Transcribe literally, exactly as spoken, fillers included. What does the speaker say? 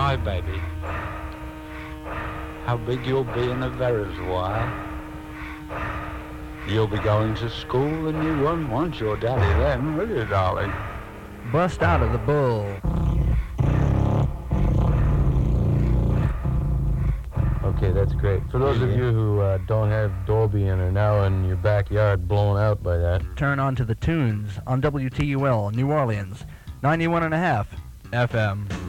Hi, baby. How big you'll be in a very while. You'll be going to school and you won't want your daddy then, will you, darling? Bust out of the bull. Okay, that's great. For those of you who uh, don't have Dolby and are now in your backyard blown out by that, turn on to the tunes on W T U L New Orleans, ninety-one and a half F M.